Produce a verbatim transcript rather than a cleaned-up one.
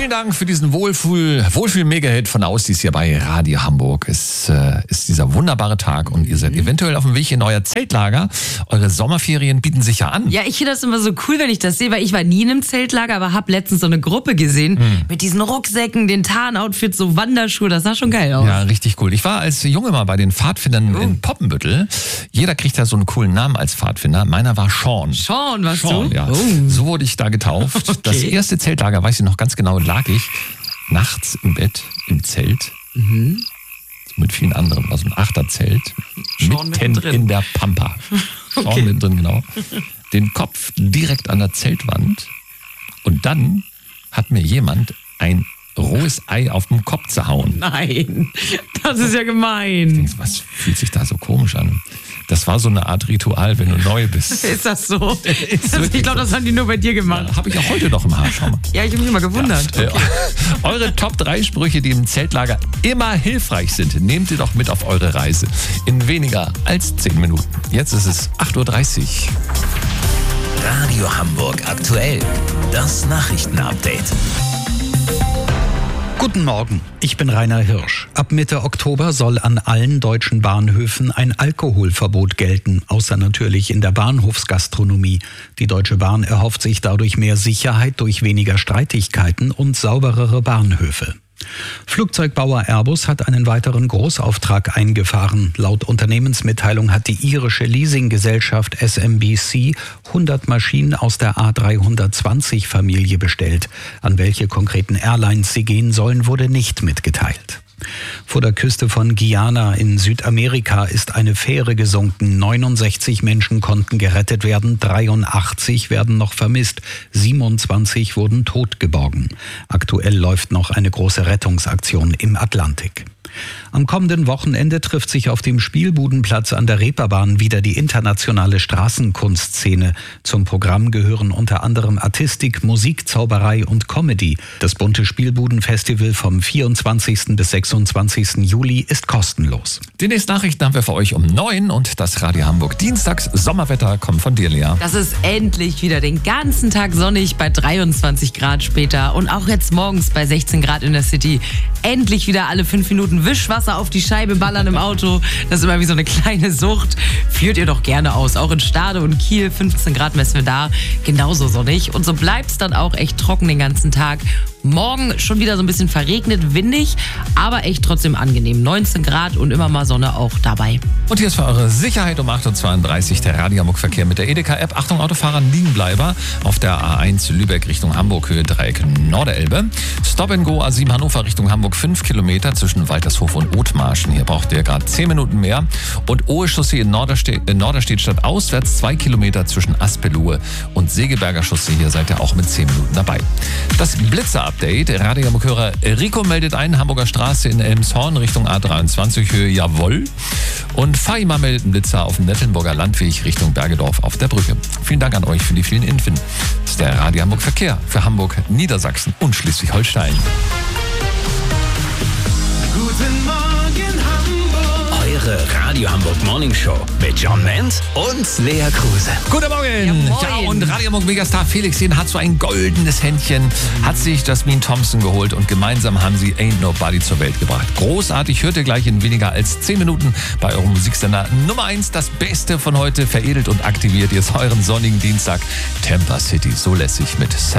Vielen Dank für diesen Wohlfühl, Wohlfühl-Mega-Hit von Ausdies hier bei Radio Hamburg. Es äh, ist dieser wunderbare Tag und ihr seid eventuell auf dem Weg in euer Zeltlager. Eure Sommerferien bieten sich ja an. Ja, ich finde das immer so cool, wenn ich das sehe, weil ich war nie in einem Zeltlager, aber habe letztens so eine Gruppe gesehen hm. mit diesen Rucksäcken, den Tarnoutfits, so Wanderschuhe, das sah schon geil aus. Ja, richtig cool. Ich war als Junge mal bei den Pfadfindern oh. in Poppenbüttel. Jeder kriegt da so einen coolen Namen als Pfadfinder. Meiner war Sean. Sean, warst Sean, du? Ja. Oh. So wurde ich da getauft. Okay. Das erste Zeltlager, weiß ich noch ganz genau, lag ich nachts im Bett, im Zelt, mhm. mit vielen anderen, also ein Achterzelt, Sean mitten in der Pampa. Sean okay. mittendrin, genau. Den Kopf direkt an der Zeltwand und dann hat mir jemand ein rohes Ei auf den Kopf zerhauen. Nein, das ist ja gemein. Was fühlt sich da so komisch an? Das war so eine Art Ritual, wenn du neu bist. Ist das so? Ist ich glaube, das haben die nur bei dir gemacht. Ja, habe ich auch heute noch im Haar, schau mal. Ja, ich habe mich immer gewundert. Ja. Okay. Eure Top drei Sprüche, die im Zeltlager immer hilfreich sind, nehmt ihr doch mit auf eure Reise. In weniger als zehn Minuten. Jetzt ist es acht Uhr dreißig. Radio Hamburg aktuell. Das Nachrichtenupdate. Guten Morgen, ich bin Rainer Hirsch. Ab Mitte Oktober soll an allen deutschen Bahnhöfen ein Alkoholverbot gelten, außer natürlich in der Bahnhofsgastronomie. Die Deutsche Bahn erhofft sich dadurch mehr Sicherheit durch weniger Streitigkeiten und sauberere Bahnhöfe. Flugzeugbauer Airbus hat einen weiteren Großauftrag eingefahren. Laut Unternehmensmitteilung hat die irische Leasinggesellschaft S M B C hundert Maschinen aus der A dreihundertzwanzig Familie bestellt. An welche konkreten Airlines sie gehen sollen, wurde nicht mitgeteilt. Vor der Küste von Guyana in Südamerika ist eine Fähre gesunken. neunundsechzig Menschen konnten gerettet werden, dreiundachtzig werden noch vermisst, siebenundzwanzig wurden tot geborgen. Aktuell läuft noch eine große Rettungsaktion im Atlantik. Am kommenden Wochenende trifft sich auf dem Spielbudenplatz an der Reeperbahn wieder die internationale Straßenkunstszene. Zum Programm gehören unter anderem Artistik, Musik, Zauberei und Comedy. Das bunte Spielbudenfestival vom vierundzwanzigsten bis sechsundzwanzigsten Juli ist kostenlos. Die nächsten Nachrichten haben wir für euch um neun und das Radio Hamburg Dienstags Sommerwetter kommt von dir, Lea. Das ist endlich wieder den ganzen Tag sonnig bei dreiundzwanzig Grad später und auch jetzt morgens bei sechzehn Grad in der City. Endlich wieder alle fünf Minuten Wischwasser auf die Scheibe ballern im Auto. Das ist immer wie so eine kleine Sucht. Führt ihr doch gerne aus. Auch in Stade und Kiel, fünfzehn Grad messen wir da. Genauso sonnig. Und so bleibt es dann auch echt trocken den ganzen Tag. Morgen schon wieder so ein bisschen verregnet, windig, aber echt trotzdem angenehm. neunzehn Grad und immer mal Sonne auch dabei. Und hier ist für eure Sicherheit um acht Uhr zweiunddreißig der Radio Hamburg Verkehr mit der Edeka-App. Achtung, Autofahrer, Liegenbleiber auf der A eins Lübeck Richtung Hamburg, Höhe Dreieck Norderelbe. Stop and Go A sieben Hannover Richtung Hamburg, fünf Kilometer zwischen Waltershof und Othmarschen. Hier braucht ihr gerade zehn Minuten mehr. Und Ohe-Chaussee in, Norderste- in Norderstedt statt auswärts, zwei Kilometer zwischen Aspelohe und Segeberger Chaussee. Hier seid ihr auch mit zehn Minuten dabei. Das Blitzer-Update. Radio Hamburg-Hörer Rico meldet ein, Hamburger Straße in Elmshorn Richtung A dreiundzwanzig, Höhe Jawohl. Und Fahima meldet einen Blitzer auf dem Nettelnburger Landweg Richtung Bergedorf auf der Brücke. Vielen Dank an euch für die vielen Infos. Das ist der Radio Hamburg Verkehr für Hamburg, Niedersachsen und Schleswig-Holstein. Guten Morgen Hamburg. Eure Radio Hamburg Morning Show mit John Menz und Lea Kruse. Guten Morgen. Ja, moin. Ja, und Radio Hamburg Megastar Felix den hat so ein goldenes Händchen, hat sich Jasmine Thompson geholt und gemeinsam haben sie Ain't Nobody zur Welt gebracht. Großartig, hört ihr gleich in weniger als zehn Minuten bei eurem Musiksender Nummer eins. Das Beste von heute veredelt und aktiviert ihr es euren sonnigen Dienstag. Tampa City, so lässig mit